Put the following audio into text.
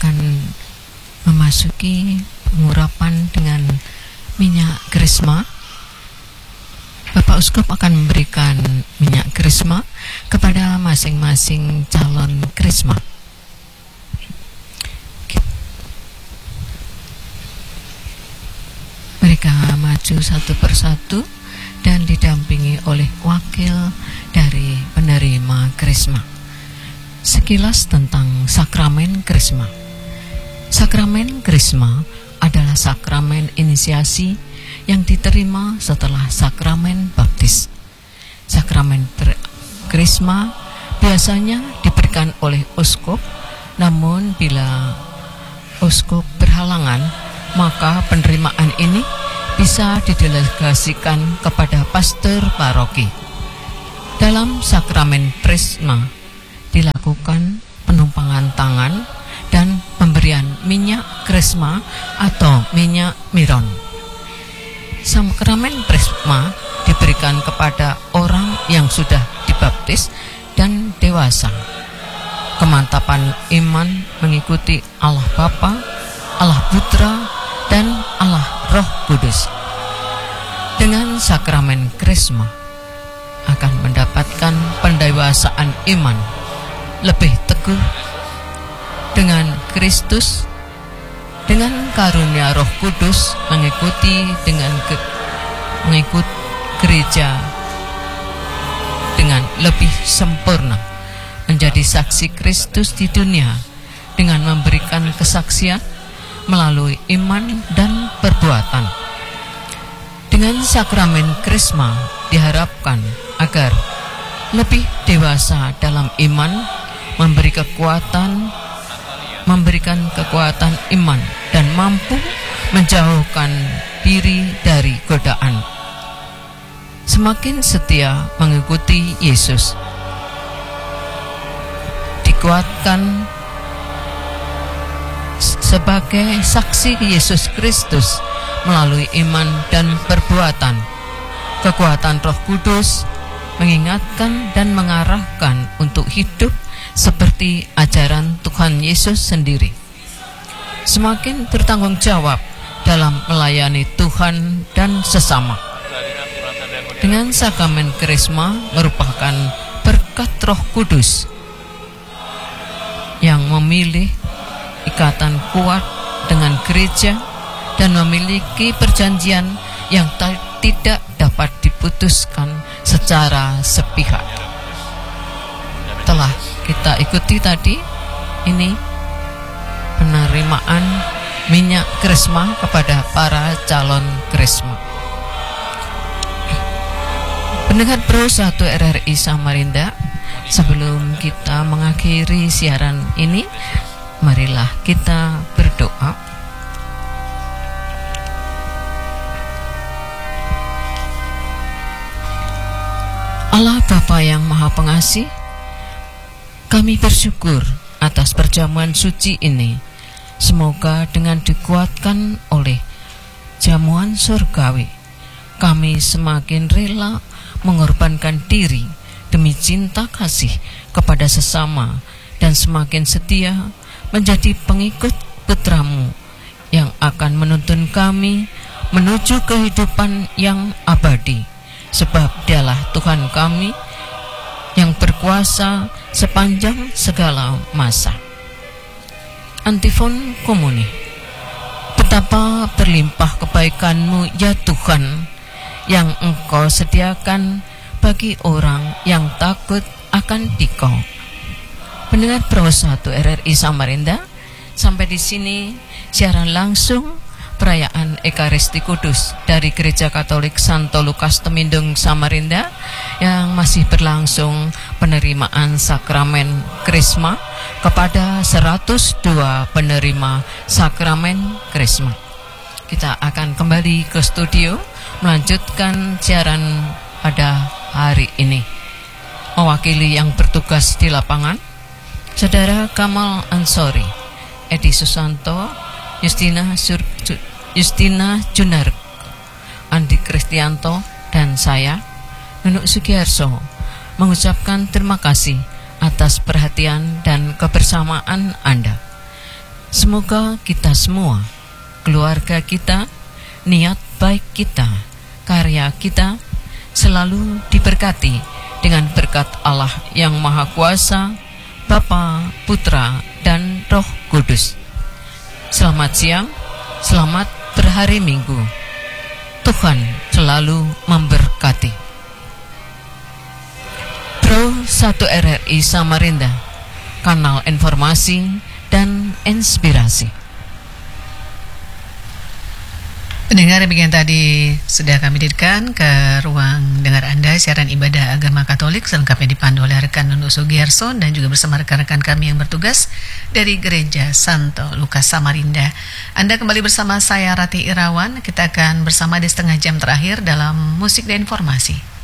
akan memasuki pengurapan dengan minyak krisma. Bapak Uskup akan memberikan minyak krisma kepada masing-masing calon krisma. Mereka maju satu persatu dan didampingi oleh wakil dari penerima krisma. Sekilas tentang sakramen krisma. Sakramen krisma adalah sakramen inisiasi yang diterima setelah sakramen baptis. Sakramen krisma biasanya diberikan oleh uskup, namun bila uskup berhalangan, maka penerimaan ini bisa didelegasikan kepada pastor paroki. Dalam sakramen krisma dilakukan penumpangan tangan dan pemberian minyak krisma atau minyak miron. Sakramen krisma diberikan kepada orang yang sudah dibaptis dan dewasa. Kemantapan iman mengikuti Allah Bapa, Allah Putra, dan Allah Roh Kudus. Dengan sakramen krisma akan mendapatkan pendewasaan iman lebih teguh dengan Kristus, dengan karunia Roh Kudus mengikuti gereja dengan lebih sempurna, menjadi saksi Kristus di dunia dengan memberikan kesaksian melalui iman dan perbuatan. Dengan sakramen krisma diharapkan agar lebih dewasa dalam iman, memberikan kekuatan iman dan mampu menjauhkan diri dari godaan. Semakin setia mengikuti Yesus, dikuatkan sebagai saksi Yesus Kristus melalui iman dan perbuatan. Kekuatan Roh Kudus mengingatkan dan mengarahkan untuk hidup seperti ajaran Tuhan Yesus sendiri. Semakin bertanggung jawab dalam melayani Tuhan dan sesama. Dengan sakramen krisma merupakan berkat Roh Kudus yang memilih ikatan kuat dengan gereja dan memiliki perjanjian yang tidak dapat diputuskan secara sepihak. Telah kita ikuti tadi ini penerimaan minyak krisma kepada para calon krisma. Pendengar Pro 1 RRI Samarinda, sebelum kita mengakhiri siaran ini, marilah kita berdoa. Allah Bapa yang Maha Pengasih, kami bersyukur atas perjamuan suci ini. Semoga dengan dikuatkan oleh jamuan surgawi, kami semakin rela mengorbankan diri demi cinta kasih kepada sesama dan semakin setia menjadi pengikut Putra-Mu yang akan menuntun kami menuju kehidupan yang abadi, sebab Dialah Tuhan kami yang berkuasa sepanjang segala masa. Antifon Komuni. Betapa berlimpah kebaikan-Mu ya Tuhan, yang Engkau sediakan bagi orang yang takut akan Dikau. Pendengar Pro 1 RRI Samarinda, sampai di sini siaran langsung perayaan Ekaristi Kudus dari Gereja Katolik Santo Lukas Temindung Samarinda yang masih berlangsung penerimaan sakramen krisma kepada 102 penerima sakramen krisma. Kita akan kembali ke studio melanjutkan siaran pada hari ini. Mewakili yang bertugas di lapangan, Saudara Kamal Ansori, Edi Susanto, Justina Junar, Andi Kristianto, dan saya, Nunuk Sugiarso, mengucapkan terima kasih atas perhatian dan kebersamaan Anda. Semoga kita semua, keluarga kita, niat baik kita, karya kita selalu diberkati dengan berkat Allah yang Maha Kuasa, Bapa, Putra, dan Roh Kudus. Selamat siang, selamat berhari Minggu. Tuhan selalu memberkati. Pro 1 RRI Samarinda, kanal informasi dan inspirasi. Pendengar, demikian tadi sudah kami hadirkan ke ruang dengar Anda siaran ibadah agama Katolik selengkapnya dipandu oleh rekan Nunu Sugiyarso dan juga bersama rekan-rekan kami yang bertugas dari Gereja Santo Lukas Samarinda. Anda kembali bersama saya Rati Irawan. Kita akan bersama di setengah jam terakhir dalam musik dan informasi.